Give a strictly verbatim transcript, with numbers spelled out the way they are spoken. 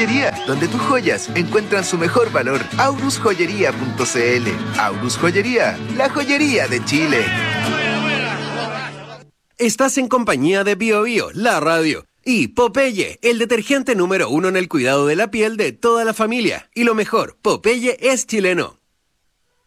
Joyería, donde tus joyas encuentran su mejor valor. aurus joyería punto c l. Aurus Joyería, la joyería de Chile. Estás en compañía de Bio Bio, la radio. Y Popeye, el detergente número uno en el cuidado de la piel de toda la familia. Y lo mejor, Popeye es chileno.